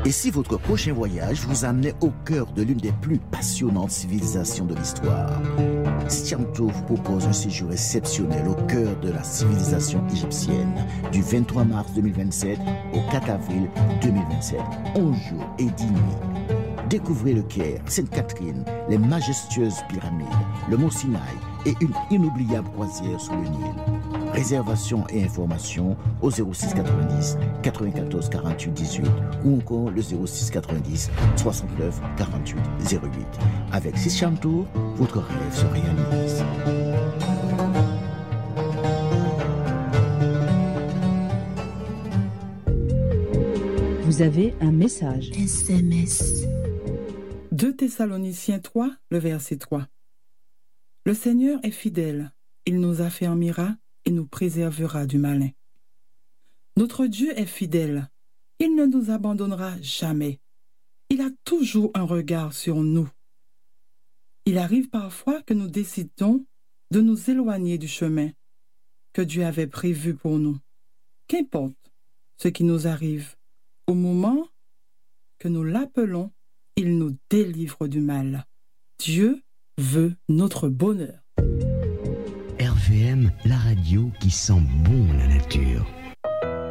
Et si votre prochain voyage vous amenait au cœur de l'une des plus passionnantes civilisations de l'histoire, Scianto vous propose un séjour exceptionnel au cœur de la civilisation égyptienne, du 23 mars 2027 au 4 avril 2027. 11 jours et 10 nuits. Découvrez le Caire, Sainte-Catherine, les majestueuses pyramides, le mont Sinaï et une inoubliable croisière sous le Nil. Réservation et informations au 06 90 94 48 18 ou encore le 06 90 69 48 08. Avec Scianto, votre rêve se réalise. Vous avez un message. SMS. 2 Thessaloniciens 3, le verset 3. Le Seigneur est fidèle, il nous affermira et nous préservera du malin. Notre Dieu est fidèle, il ne nous abandonnera jamais. Il a toujours un regard sur nous. Il arrive parfois que nous décidons de nous éloigner du chemin que Dieu avait prévu pour nous. Qu'importe ce qui nous arrive, au moment que nous l'appelons, il nous délivre du mal. Dieu veut notre bonheur. RVM, la radio qui sent bon la nature.